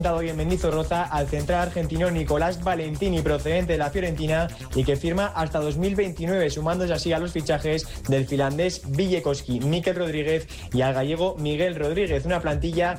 Hoy en Mendizorroza al central argentino Nicolás Valentini, procedente de la Fiorentina y que firma hasta 2029, sumándose así a los fichajes del finlandés Villekoski, Mikel Rodríguez y al gallego Miguel Rodríguez. Una plantilla